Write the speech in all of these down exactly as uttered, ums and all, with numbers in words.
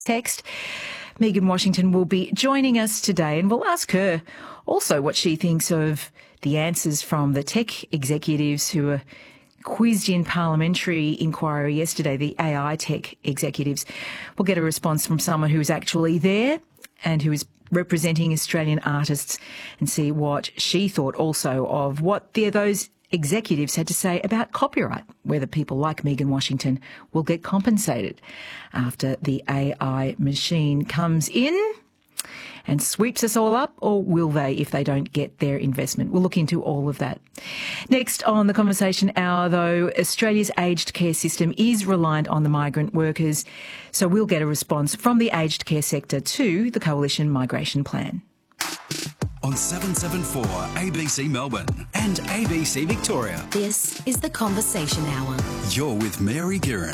text. Megan Washington will be joining us today, and we'll ask her also what she thinks of the answers from the tech executives who were quizzed in parliamentary inquiry yesterday, the A I tech executives. We'll get a response from someone who is actually there and who is representing Australian artists and see what she thought also of what the, those executives had to say about copyright, whether people like Megan Washington will get compensated after the A I machine comes in and sweeps us all up, or will they if they don't get their investment? We'll look into all of that. Next on the Conversation Hour, though, Australia's aged care system is reliant on the migrant workers, so we'll get a response from the aged care sector to the Coalition Migration Plan. On seven seventy-four A B C Melbourne and A B C Victoria. This is the Conversation Hour. You're with Mary Guerin.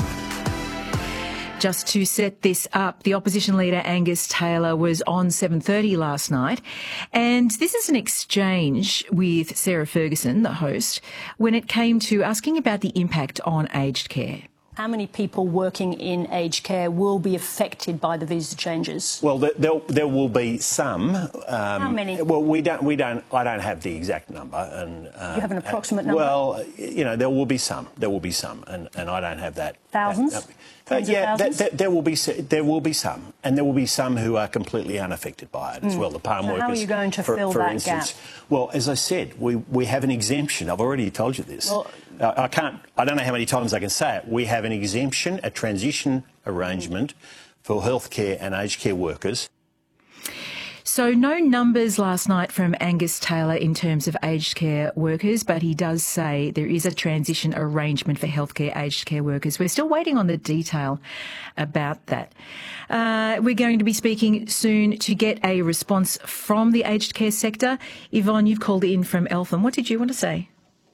Just to set this up, the opposition leader Angus Taylor was on seven thirty last night, and this is an exchange with Sarah Ferguson, the host, when it came to asking about the impact on aged care. How many people working in aged care will be affected by the visa changes? Well, there, there, there will be some. Um, How many? Well, we don't. We don't. I don't have the exact number. And uh, you have an approximate number? Well, you know, there will be some. There will be some, and, and I don't have that. Thousands. That, uh, yeah, that, that, there will be. There will be some, and there will be some who are completely unaffected by it as mm. well. The palm so workers. How are you going to for, fill for that instance. gap? Well, as I said, we we have an exemption. I've already told you this. Well, uh, I can't. I don't know how many times I can say it. We have an exemption, a transition arrangement for healthcare and aged care workers. So no numbers last night from Angus Taylor in terms of aged care workers, but he does say there is a transition arrangement for healthcare aged care workers. We're still waiting on the detail about that. Uh, we're going to be speaking soon to get a response from the aged care sector. Yvonne, you've called in from Eltham. What did you want to say?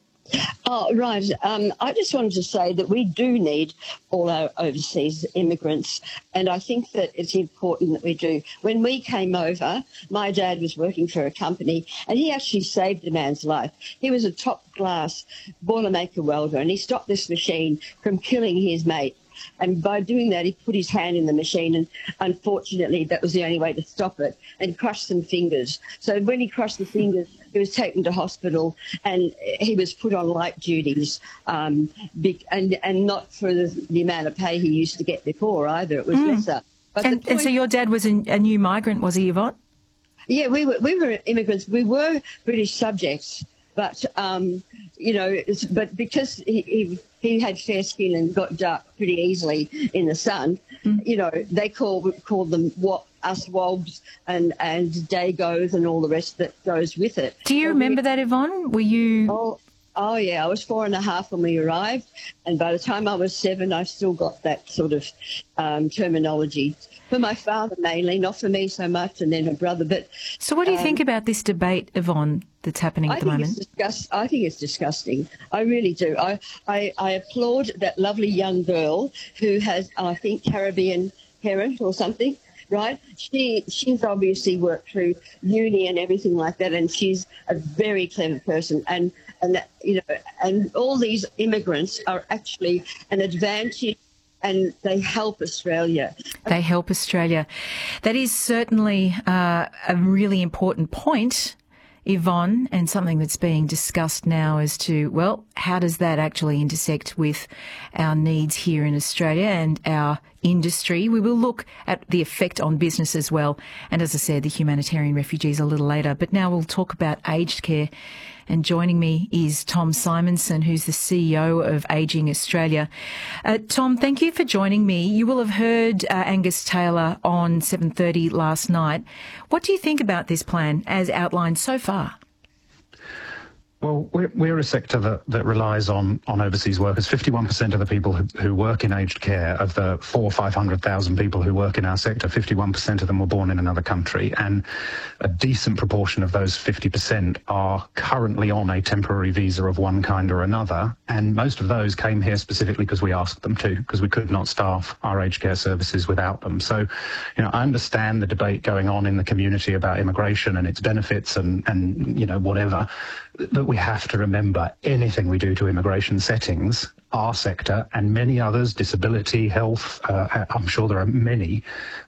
Oh, right. Um, I just wanted to say that we do need all our overseas immigrants, and I think that it's important that we do. When we came over, my dad was working for a company, and he actually saved a man's life. He was a top-class boilermaker welder, and he stopped this machine from killing his mate. And by doing that, he put his hand in the machine, and unfortunately, that was the only way to stop it, and crushed some fingers. So when he crushed the fingers, he was taken to hospital, and he was put on light duties, um, and, and not for the, the amount of pay he used to get before either. It was mm. lesser. But and, and so your dad was a, a new migrant, was he, Yvonne? Yeah, we were, we were immigrants. We were British subjects. But, um, you know, it's, but because he, he he had fair skin and got dark pretty easily in the sun, mm. you know, they call called them what us wogs and, and dagos and all the rest that goes with it. Do you so remember we, that, Yvonne? Were you... Oh, oh, yeah, I was four and a half when we arrived, and by the time I was seven, I still got that sort of um, terminology. For my father mainly, not for me so much, and then my brother. But so what do you um, think about this debate, Yvonne, that's happening at I the think moment? It's disgust- I think it's disgusting. I really do. I, I, I applaud that lovely young girl who has, I think, Caribbean parent or something, right? She She's obviously worked through uni and everything like that, and she's a very clever person. And, and that, you know, and all these immigrants are actually an advantage, and they help Australia. They help Australia. That is certainly uh, a really important point, Yvonne, and something that's being discussed now as to, well, how does that actually intersect with our needs here in Australia and our industry? We will look at the effect on business as well, and as I said, the humanitarian refugees a little later. But now we'll talk about aged care. And joining me is Tom Simonson, who's the C E O of Ageing Australia. Uh, Tom, thank you for joining me. You will have heard uh, Angus Taylor on seven thirty last night. What do you think about this plan as outlined so far? Well, we're, we're a sector that, that relies on, on overseas workers. fifty-one percent of the people who, who work in aged care, of the four or five hundred thousand people who work in our sector, fifty-one percent of them were born in another country, and a decent proportion of those fifty percent are currently on a temporary visa of one kind or another, and most of those came here specifically because we asked them to, because we could not staff our aged care services without them. So, you know, I understand the debate going on in the community about immigration and its benefits and, and you know, whatever, but we have to remember anything we do to immigration settings, our sector and many others, disability, health, uh, I'm sure there are many,